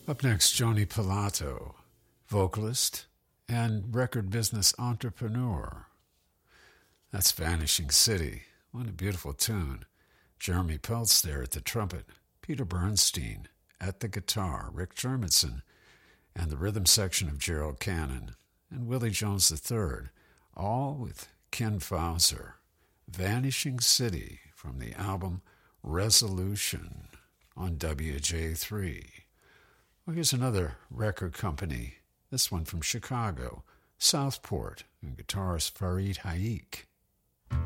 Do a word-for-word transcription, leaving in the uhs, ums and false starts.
Up next, Joni Pilato, vocalist and record business entrepreneur. That's Vanishing City. What a beautiful tune. Jeremy Peltz there at the trumpet, Peter Bernstein at the guitar, Rick Jermitson, and the rhythm section of Gerald Cannon, and Willie Jones the third, all with Ken Fauser. Vanishing City from the album Resolution on W J three. Well, here's another record company, this one from Chicago, Southport, and guitarist Fareed Haik.